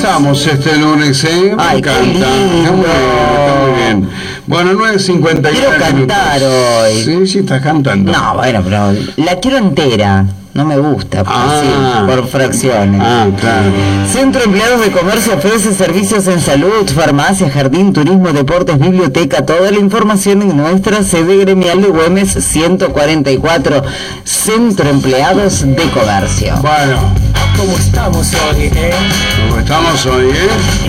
empezamos este lunes, Me Ay, encanta. qué lindo. Está muy bien. Bueno, 9:51. Quiero cantar hoy. Sí, estás cantando. No, bueno, pero la quiero entera. No me gusta, así, por fracciones. Claro. Centro Empleados de Comercio ofrece servicios en salud, farmacia, jardín, turismo, deportes, biblioteca. Toda la información en nuestra sede gremial de Güemes 144. Centro Empleados de Comercio. Bueno, ¿Cómo estamos hoy, como estamos hoy,